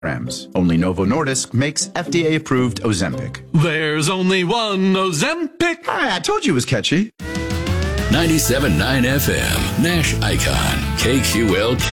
Only Novo Nordisk makes FDA-approved Ozempic. There's only one Ozempic. I told you it was catchy. 97.9 FM, Nash Icon, KQLK.